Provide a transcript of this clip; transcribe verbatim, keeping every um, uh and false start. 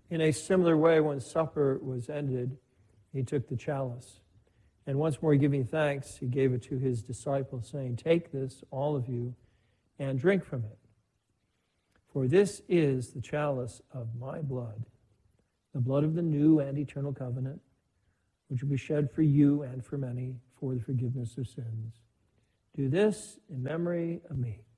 In a similar way, when supper was ended, he took the chalice. And once more giving thanks, he gave it to his disciples, saying, "Take this, all of you, and drink from it. For this is the chalice of my blood, the blood of the new and eternal covenant, which will be shed for you and for many for the forgiveness of sins. Do this in memory of me."